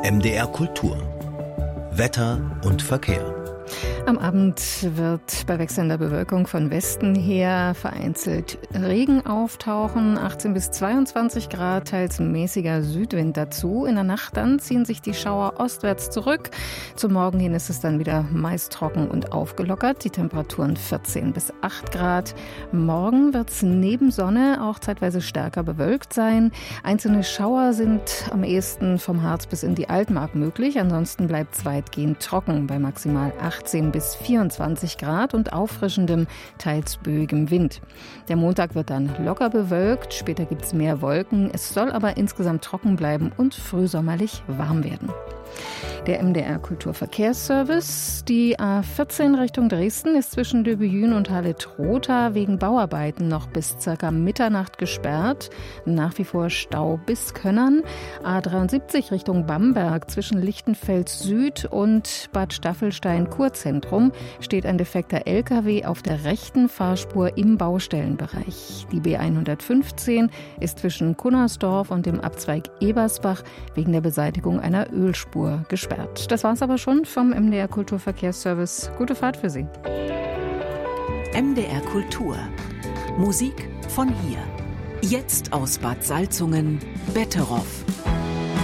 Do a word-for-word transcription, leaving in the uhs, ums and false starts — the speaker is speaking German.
M D R Kultur. Wetter und Verkehr. Am Abend wird bei wechselnder Bewölkung von Westen her vereinzelt Regen auftauchen, achtzehn bis zweiundzwanzig Grad, teils mäßiger Südwind dazu. In der Nacht dann ziehen sich die Schauer ostwärts zurück. Zum Morgen hin ist es dann wieder meist trocken und aufgelockert. Die Temperaturen vierzehn bis acht Grad. Morgen wird es neben Sonne auch zeitweise stärker bewölkt sein. Einzelne Schauer sind am ehesten vom Harz bis in die Altmark möglich. Ansonsten bleibt es weitgehend trocken bei maximal achtzehn bis vierundzwanzig Grad und auffrischendem, teils böigem Wind. Der Montag wird dann locker bewölkt, später gibt es mehr Wolken. Es soll aber insgesamt trocken bleiben und frühsommerlich warm werden. Der M D R Kulturverkehrsservice. Die A vierzehn Richtung Dresden ist zwischen Döbejün und Halle-Trotha wegen Bauarbeiten noch bis ca. Mitternacht gesperrt. Nach wie vor Stau bis Könnern. A dreiundsiebzig Richtung Bamberg zwischen Lichtenfels Süd und Bad Staffelstein-Kurzentrum steht ein defekter L K W auf der rechten Fahrspur im Baustellenbereich. Die B hundertfünfzehn ist zwischen Kunnersdorf und dem Abzweig Ebersbach wegen der Beseitigung einer Ölspur gesperrt. Das war's aber schon vom M D R Kulturverkehrsservice. Gute Fahrt für Sie. M D R Kultur. Musik von hier. Jetzt aus Bad Salzungen, Betteroff.